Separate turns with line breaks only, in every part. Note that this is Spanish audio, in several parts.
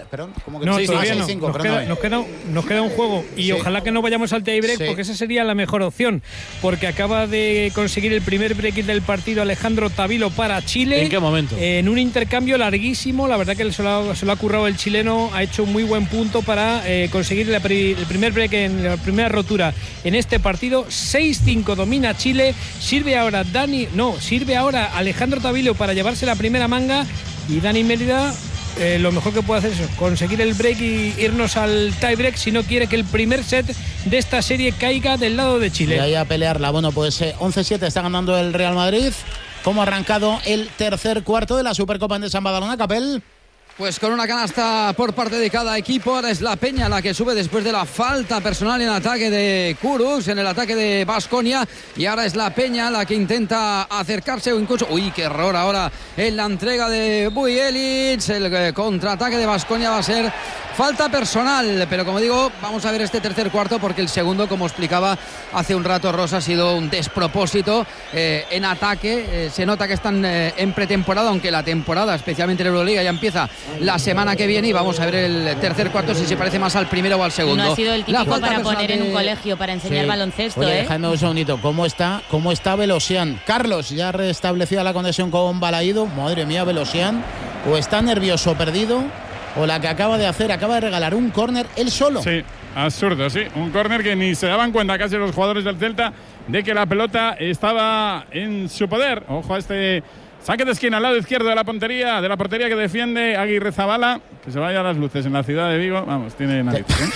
perdón. ¿Cómo que
no,
6-5?
todavía no.
6-5,
nos queda un juego y
sí.
Ojalá que no vayamos al tie break, sí, porque esa sería la mejor opción, porque acaba de conseguir el primer break del partido Alejandro Tavilo para Chile.
¿En qué momento?
En un intercambio larguísimo, la verdad que se lo ha currado el chileno, ha hecho un muy buen punto para conseguir el primer break en la primera rotura en este partido. 6-5 domina Chile, sirve ahora Alejandro Tavilo para llevarse la primera manga, y Dani Mérida lo mejor que puede hacer es conseguir el break y irnos al tie break si no quiere que el primer set de esta serie caiga del lado de Chile.
Y ahí a pelearla. Bueno, pues 11-7 está ganando el Real Madrid. ¿Cómo ha arrancado el tercer cuarto de la Supercopa Endesa Badalona, Capel?
Pues con una canasta por parte de cada equipo. Ahora es la Peña la que sube después de la falta personal en ataque de Kurux, en el ataque de Baskonia, y ahora es la Peña la que intenta acercarse o incluso... ¡Uy, qué error ahora en la entrega de Bujelic! El contraataque de Baskonia va a ser falta personal, pero como digo, vamos a ver este tercer cuarto, porque el segundo, como explicaba hace un rato Rosa, ha sido un despropósito en ataque. Se nota que están en pretemporada, aunque la temporada, especialmente en Euroliga, ya empieza la semana que viene, y vamos a ver el tercer cuarto si se parece más al primero o al segundo.
No ha sido el típico para poner en un colegio para enseñar baloncesto.
Oye, dejadme un segundito. ¿Cómo está Velosian? Carlos, ya restablecida la conexión con Balaído. Madre mía, Velosian, o está nervioso, perdido, o la que acaba de regalar un córner él solo.
Sí, absurdo, sí. Un córner que ni se daban cuenta casi los jugadores del Celta de que la pelota estaba en su poder. Ojo a este saque de esquina al lado izquierdo de la portería que defiende Aguirrezabala. Que se vaya a las luces en la ciudad de Vigo. Vamos, tiene narices, ¿eh?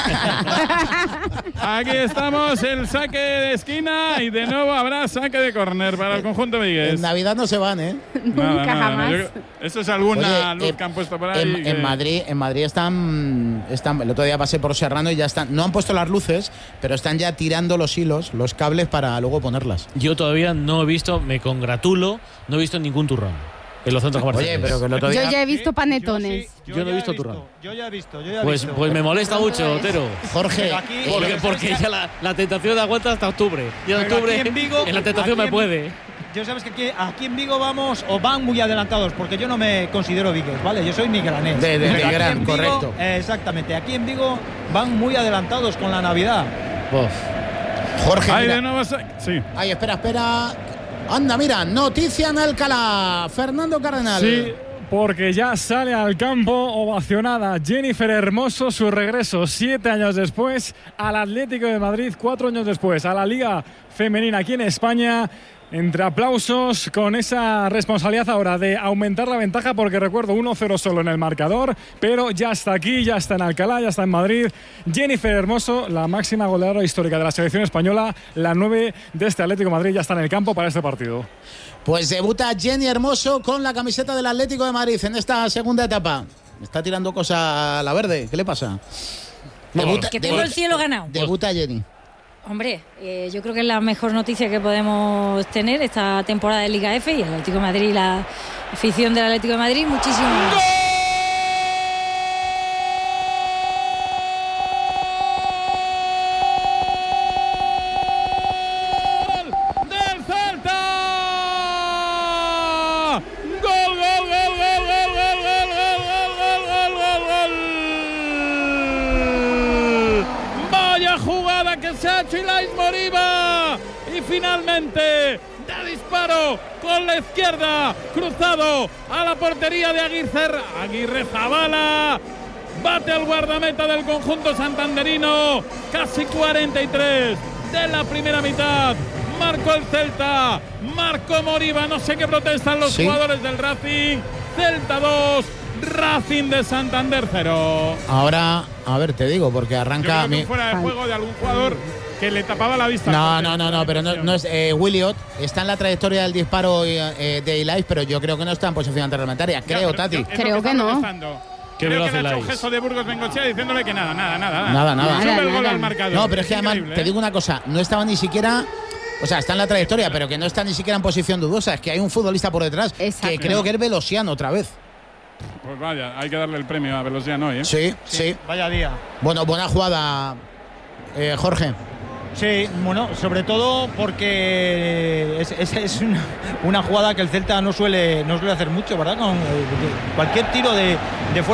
Aquí estamos, el saque de esquina, y de nuevo habrá saque de córner para el conjunto vigués.
En Navidad no se van, ¿eh?
Nunca, jamás.
Eso es alguna luz que han puesto por ahí.
En Madrid están. El otro día pasé por Serrano y ya están. No han puesto las luces, pero están ya tirando los hilos, los cables para luego ponerlas.
Yo todavía no he visto, me congratulo, no he visto ningún turrón en los centros comerciales.
Oye, pero que el otro día...
Yo ya he visto panetones.
Yo no he visto turrón.
Yo ya he visto.
Pues me molesta mucho, Otero.
Jorge,
porque ya la tentación da aguanta hasta octubre. Y en octubre en la tentación me puede.
Yo sabes que aquí en Vigo van muy adelantados, porque yo no me considero vigués, ¿vale? Yo soy migranés.
De Migrán, correcto.
Exactamente. Aquí en Vigo van muy adelantados con la Navidad.
Jorge,
ahí
mira.
de nuevo, sí.
Ay, espera. Anda, mira, noticia en Alcalá. Fernando Cardenal.
Sí, porque ya sale al campo ovacionada Jennifer Hermoso, su regreso 7 años después al Atlético de Madrid, 4 años después a la Liga Femenina aquí en España. Entre aplausos, con esa responsabilidad ahora de aumentar la ventaja, porque recuerdo 1-0 solo en el marcador, pero ya está aquí, ya está en Alcalá, ya está en Madrid. Jennifer Hermoso, la máxima goleadora histórica de la selección española, la 9 de este Atlético de Madrid, ya está en el campo para este partido.
Pues debuta Jenny Hermoso con la camiseta del Atlético de Madrid en esta segunda etapa. Me está tirando cosa a la verde, ¿qué le pasa?
Que tengo el cielo ganado.
Debuta Jenny.
Hombre, yo creo que es la mejor noticia que podemos tener esta temporada de Liga F, y el Atlético de Madrid, la afición del Atlético de Madrid, muchísimo más.
Chilais Moriba, y finalmente de disparo con la izquierda, cruzado a la portería de Aguirrezabala, bate al guardameta del conjunto santanderino. Casi 43 de la primera mitad, marcó el Celta, marcó Moriba. No sé qué protestan los jugadores del Racing. Celta 2, Racing de Santander 0.
Ahora, a ver, te digo, porque arranca...
Yo creo que fuera de juego de algún jugador que le tapaba la vista.
No, pero no es Williot. Está en la trayectoria del disparo de Ilais, pero yo creo que no está en posición antirreglamentaria. Creo, Tati.
Creo que no.
Creo que le ha hecho un gesto de Burgos Bengochea diciéndole que nada.
Nada.
Sube el gol al marcador.
No, pero es que además, te digo una cosa, no estaba ni siquiera... O sea, está en la trayectoria, pero que no está ni siquiera en posición dudosa. Es que hay un futbolista por detrás.
Exacto.
Que creo que es Velosian otra vez.
Pues vaya, hay que darle el premio a Velosian hoy, ¿eh?
Sí.
Vaya día.
Bueno, buena jugada, Jorge.
Sí, bueno, sobre todo porque es una jugada que el Celta no suele hacer mucho, ¿verdad? Con cualquier tiro de fuera